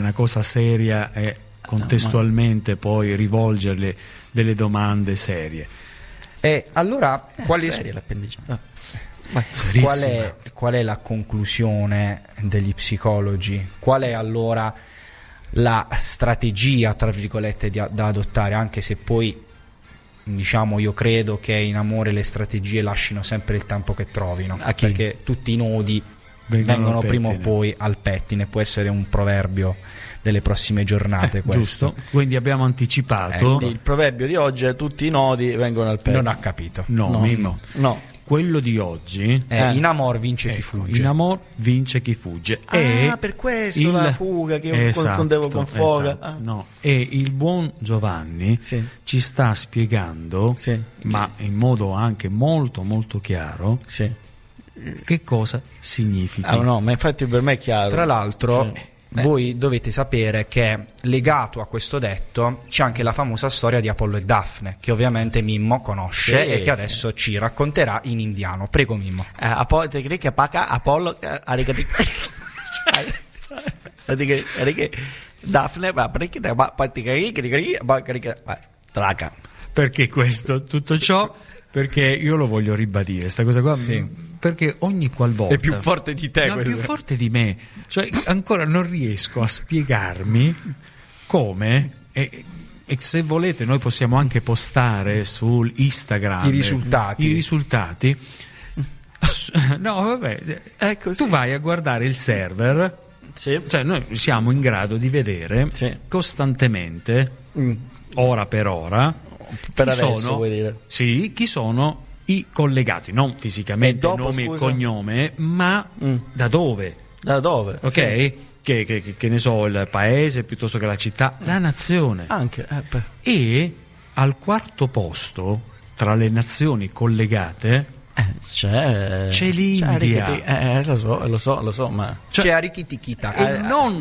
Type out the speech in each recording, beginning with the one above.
una cosa seria e contestualmente poi rivolgerle delle domande serie. E allora seria l'appendicite. qual è la conclusione degli psicologi? Qual è allora la strategia, tra virgolette, da adottare? Anche se poi, diciamo, io credo che in amore le strategie lasciano sempre il tempo che trovino, perché tutti i nodi vengono prima o poi al pettine. Può essere un proverbio delle prossime giornate, questo. Giusto, quindi abbiamo anticipato. Il proverbio di oggi è: tutti i nodi vengono al pettine. Non ha capito. No, Mimmo. No. Quello di oggi in amor vince chi fugge. In amor vince chi fugge. Per questo la fuga che io confondevo con foga. No. E il buon Giovanni ci sta spiegando, ma in modo anche molto molto chiaro, che cosa significa. No, ma infatti per me è chiaro. Tra l'altro voi dovete sapere che legato a questo detto c'è anche la famosa storia di Apollo e Daphne, che ovviamente Mimmo conosce e che adesso ci racconterà in indiano. Prego, Mimmo. Apollo Daphne, perché questo, tutto ciò? Perché io lo voglio ribadire, questa cosa qua, perché ogni qualvolta è più forte di te, è più forte di me, cioè ancora non riesco a spiegarmi come, e se volete noi possiamo anche postare su Instagram i risultati. No, vabbè, tu vai a guardare il server, cioè noi siamo in grado di vedere costantemente, ora per ora, per adesso vuoi dire? Sì, chi sono i collegati, non fisicamente, dopo, nome e cognome, ma da dove? Da dove? Ok? Sì. Che ne so, il paese piuttosto che la città, la nazione. Anche. E al quarto posto, tra le nazioni collegate, c'è l'India. Lo so, ma c'è Arikitikita. E non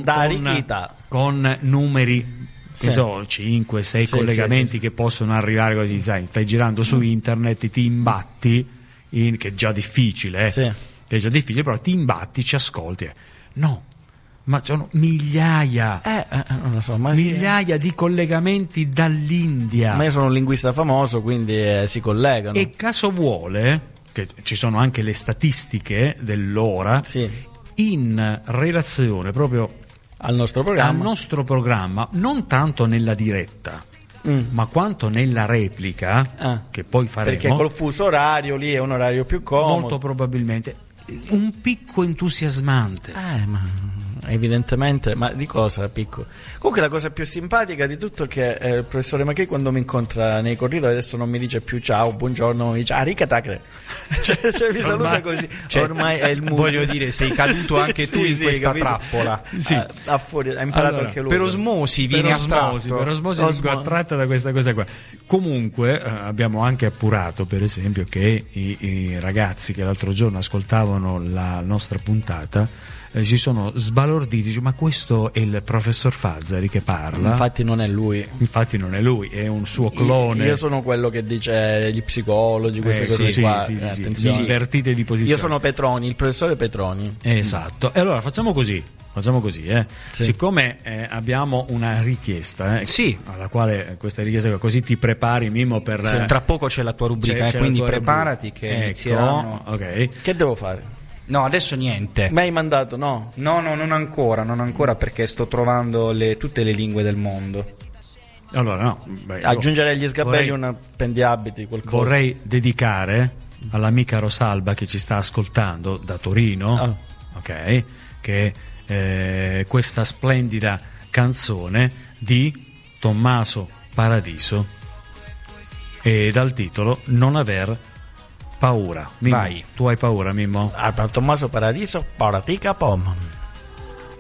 con numeri, che so, 5-6 collegamenti che possono arrivare così, sai, stai girando su internet, ti imbatti che è già difficile, che è già difficile, però ti imbatti, ci ascolti. No, ma sono migliaia non lo so, ma migliaia di collegamenti dall'India. Ma io sono un linguista famoso, quindi si collegano. E caso vuole che ci sono anche le statistiche dell'ora in relazione proprio al nostro programma, non tanto nella diretta, ma quanto nella replica che poi faremo, perché col fuso orario lì è un orario più comodo, molto probabilmente un picco entusiasmante. Ma evidentemente, ma di cosa picco? Comunque la cosa più simpatica di tutto è che il professore Macchi, quando mi incontra nei corridoi, adesso non mi dice più ciao, buongiorno, mi dice arikatacre, cioè mi saluta così, ormai è il mood. Voglio dire, sei caduto anche tu in questa trappola. Ha imparato anche lui. Per osmosi viene attratto. Per osmosi vengo attratta da questa cosa qua. Comunque abbiamo anche appurato, per esempio, che i ragazzi che l'altro giorno ascoltavano la nostra puntata si sono sbalorditi, ma questo è il professor Fazzari che parla. Infatti non è lui, è un suo clone. Io sono quello che dice gli psicologi, queste cose qua. Sì. Invertite di posizione. Io sono Petroni, il professore Petroni. Esatto. E allora facciamo così. Siccome abbiamo una richiesta, alla quale questa richiesta, così ti prepari, Mimmo, per tra poco c'è la tua rubrica, quindi preparati che inizieranno. Ok. Che devo fare? No, adesso niente. Mi hai mandato? No, non ancora, perché sto trovando tutte le lingue del mondo. Allora, aggiungere agli sgabelli un appendiabiti, qualcosa. Vorrei dedicare all'amica Rosalba che ci sta ascoltando da Torino, ok, che questa splendida canzone di Tommaso Paradiso e dal titolo Non aver paura. Mimmo, vai. Tu hai paura, Mimmo? Tommaso Paradiso, paratica pom.